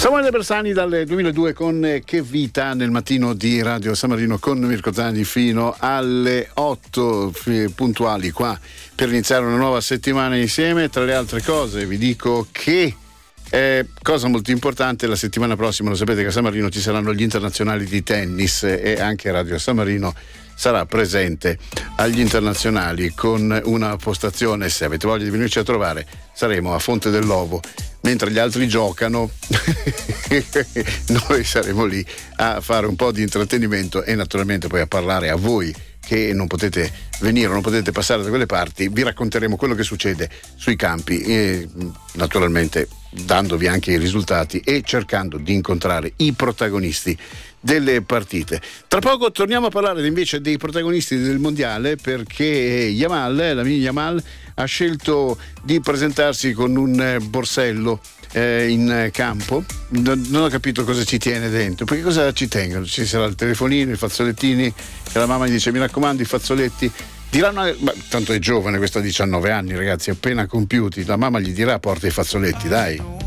Samuele Bersani dal 2002 con Che vita nel mattino di Radio San Marino con Mirko Zani fino alle 8 puntuali qua per iniziare una nuova settimana insieme. Tra le altre cose vi dico che cosa molto importante, la settimana prossima lo sapete che a San Marino ci saranno gli internazionali di tennis e anche Radio San Marino sarà presente agli internazionali con una postazione. Se avete voglia di venirci a trovare, saremo a Fonte dell'Ovo mentre gli altri giocano. Noi saremo lì a fare un po' di intrattenimento e naturalmente poi a parlare a voi che non potete venire, non potete passare da quelle parti. Vi racconteremo quello che succede sui campi e naturalmente dandovi anche i risultati e cercando di incontrare i protagonisti delle partite. Tra poco torniamo a parlare invece dei protagonisti del mondiale, perché Lamine Yamal ha scelto di presentarsi con un borsello in campo. Non ho capito cosa ci tiene dentro, perché cosa ci tengono? Ci sarà il telefonino, i fazzolettini, e la mamma gli dice mi raccomando i fazzoletti. Diranno, ma tanto è giovane, questo ha 19 anni ragazzi, appena compiuti, la mamma gli dirà porta i fazzoletti, dai.